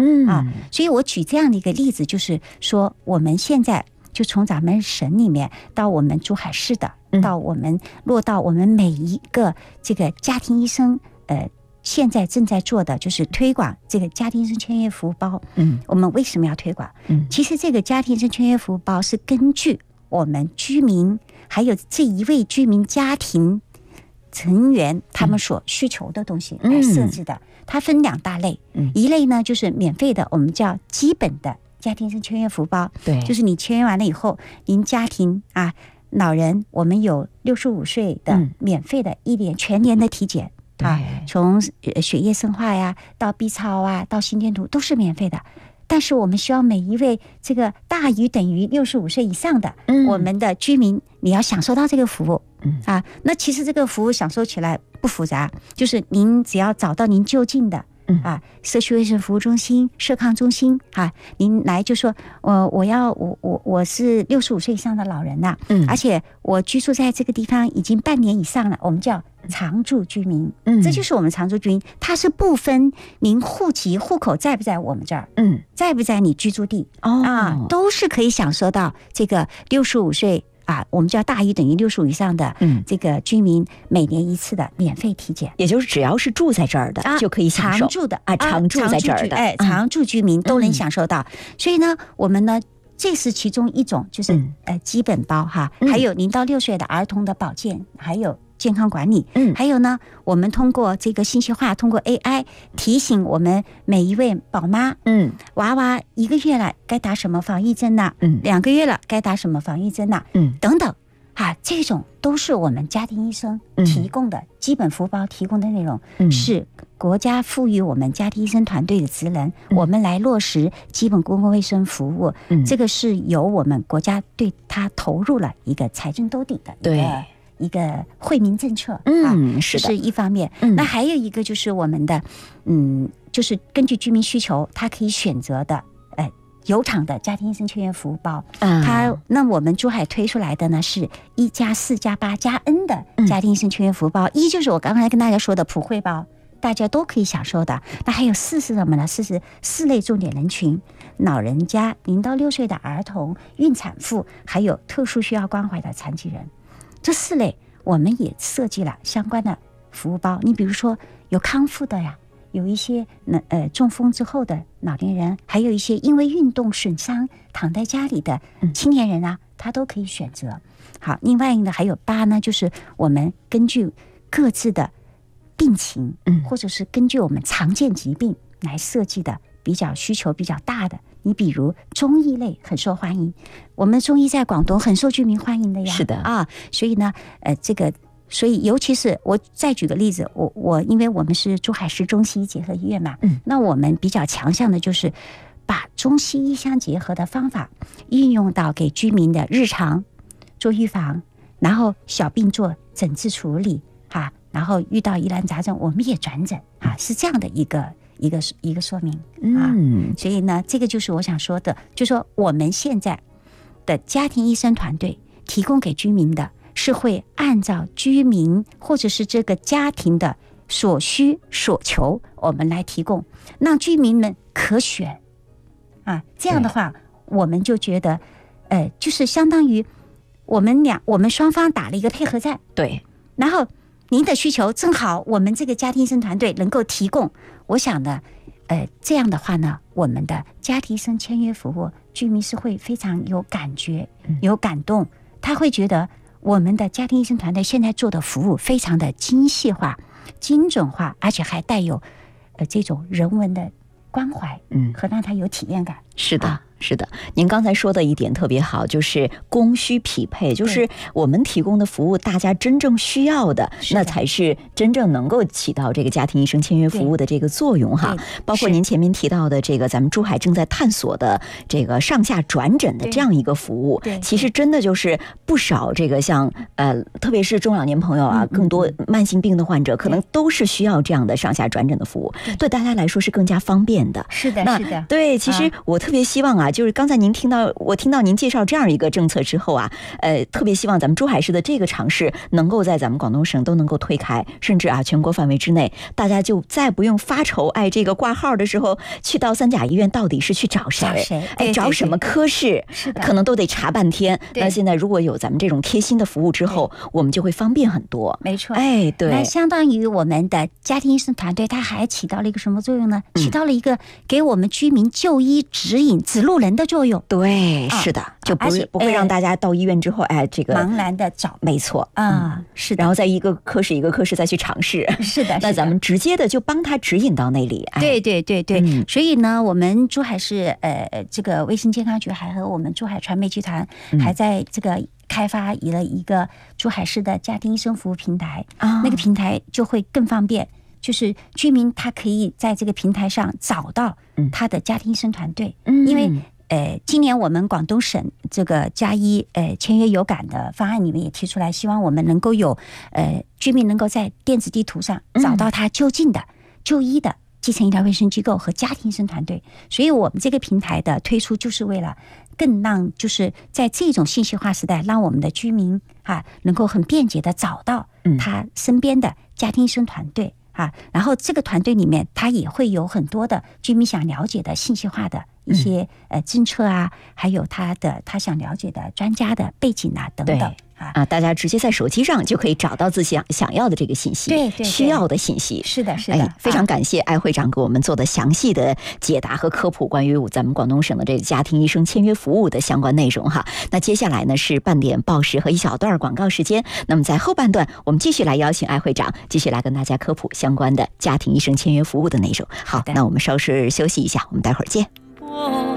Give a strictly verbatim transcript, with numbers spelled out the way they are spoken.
嗯啊，所以我举这样的一个例子，就是说我们现在就从咱们省里面到我们珠海市的，到我们落到我们每一个这个家庭医生，呃。现在正在做的就是推广这个家庭医生签约服务包。嗯，我们为什么要推广？嗯，其实这个家庭医生签约服务包是根据我们居民还有这一位居民家庭成员他们所需求的东西来设置的。嗯、它分两大类，嗯，一类呢就是免费的，我们叫基本的家庭医生签约服务包。对，就是你签约完了以后，您家庭啊老人，我们有六十五岁的免费的一年全年的体检。啊，从血液生化呀，到 B 超啊，到心电图都是免费的。但是我们希望每一位这个大于等于六十五岁以上的、嗯、我们的居民，你要享受到这个服务。嗯啊，那其实这个服务享受起来不复杂，就是您只要找到您就近的。啊，社区卫生服务中心、社康中心啊，您来就说，我我要我我我是六十五岁以上的老人呐、啊，嗯，而且我居住在这个地方已经半年以上了，我们叫常住居民，嗯，这就是我们常住居民，它是不分您户籍户口在不在我们这儿，嗯，在不在你居住地，哦啊，都是可以享受到这个六十五岁。啊，我们叫大于等于六十五以上的这个居民每年一次的免费体检， 也就是只要是住在这儿的、啊、就可以享受。 常住的啊，常住在这儿的， 哎，常住居民都能享受到。嗯、所以呢，我们呢，这是其中一种，就是、嗯、呃基本包哈，还有零到六岁的儿童的保健，还有健康管理，嗯，还有呢，我们通过这个信息化，通过 A I 提醒我们每一位宝妈，嗯，娃娃一个月了该打什么防疫针呐，嗯，两个月了该打什么防疫针呐，嗯，等等，啊，这种都是我们家庭医生提供的基本服务包提供的内容，嗯、是国家赋予我们家庭医生团队的职能，嗯、我们来落实基本公共卫生服务，嗯、这个是由我们国家对它投入了一个财政兜底的一个。对一个惠民政策，嗯，啊、是的，是一方面。嗯、那还有一个就是我们的，嗯，就是根据居民需求，他可以选择的，呃，有偿的家庭医生签约服务包。啊，它那我们珠海推出来的呢是一加四加八加 N 的家庭医生签约服务包。嗯、一就是我刚才跟大家说的普惠包，大家都可以享受的。那还有四是什么呢？四是四类重点人群：老人家、零到六岁的儿童、孕产妇，还有特殊需要关怀的残疾人。这四类我们也设计了相关的服务包，你比如说有康复的呀，有一些呃中风之后的老年人，还有一些因为运动损伤躺在家里的青年人啊，他都可以选择。好，另外一个还有八呢，就是我们根据各自的病情，或者是根据我们常见疾病来设计的比较需求比较大的。你比如中医类很受欢迎，我们中医在广东很受居民欢迎的呀。是的啊，所以呢，呃，这个，所以尤其是我再举个例子，我我因为我们是珠海市中西医结合医院嘛，嗯，那我们比较强项的就是把中西医相结合的方法运用到给居民的日常做预防，然后小病做诊治处理哈，然后遇到疑难杂症我们也转诊啊，是这样的一个。一个一个说明啊，嗯，所以呢，这个就是我想说的，就说我们现在的家庭医生团队提供给居民的是会按照居民或者是这个家庭的所需所求，我们来提供，让居民们可选啊。这样的话，我们就觉得，呃，就是相当于我们俩我们双方打了一个配合战，对，然后。您的需求正好我们这个家庭医生团队能够提供，我想呢呃，这样的话呢，我们的家庭医生签约服务居民是会非常有感觉有感动，他会觉得我们的家庭医生团队现在做的服务非常的精细化精准化，而且还带有呃这种人文的关怀，嗯，和让他有体验感。是的、啊是的，您刚才说的一点特别好，就是供需匹配，就是我们提供的服务大家真正需要的，那才是真正能够起到这个家庭医生签约服务的这个作用哈。包括您前面提到的这个咱们珠海正在探索的这个上下转诊的这样一个服务，其实真的就是不少这个像呃特别是中老年朋友啊，更多慢性病的患者可能都是需要这样的上下转诊的服务，对大家来说是更加方便的。 是的是的， 对，其实我特特别希望啊，就是刚才您听到我听到您介绍这样一个政策之后啊，呃，特别希望咱们珠海市的这个尝试能够在咱们广东省都能够推开，甚至啊全国范围之内，大家就再不用发愁，哎，这个挂号的时候去到三甲医院到底是去找谁， 找谁哎，找什么科室，可能都得查半天。那现在如果有咱们这种贴心的服务之后，我们就会方便很多。 没错， 哎，对， 那相当于我们的家庭医生团队，它还起到了一个什么作用呢？嗯、起到了一个给我们居民就医指引、指路人的作用。 对，啊、是的，就不是、呃、不会让大家到医院之后，哎，这个茫然的找。 没错啊、嗯，是的。 然后在一个科室一个科室再去尝试。 是的， 那咱们直接的就帮他指引到那里。哎、 对对对对、嗯，所以呢，我们珠海市呃这个卫生健康局还和我们珠海传媒集团还在这个。开发了一个珠海市的家庭医生服务平台，哦、那个平台就会更方便，就是居民他可以在这个平台上找到他的家庭医生团队，嗯、因为呃，今年我们广东省这个家医呃签约有感的方案里面也提出来，希望我们能够有呃居民能够在电子地图上找到他就近的、嗯、就医的基层医疗卫生机构和家庭医生团队，所以我们这个平台的推出就是为了更让就是在这种信息化时代，让我们的居民啊能够很便捷的找到他身边的家庭医生团队啊，然后这个团队里面他也会有很多的居民想了解的信息化的一些呃政策啊，还有他的他想了解的专家的背景啊等等。 啊，大家直接在手机上就可以找到自己想想要的这个信息， 对对， 需要的信息。 是的，是的。 哎，非常感谢艾会长给我们做的详细的解答和科普，关于咱们广东省的这个家庭医生签约服务的相关内容哈。那接下来呢是半点报时和一小段广告时间。那么在后半段，我们继续来邀请艾会长继续来跟大家科普相关的家庭医生签约服务的内容。好，那我们稍事休息一下，我们待会儿见。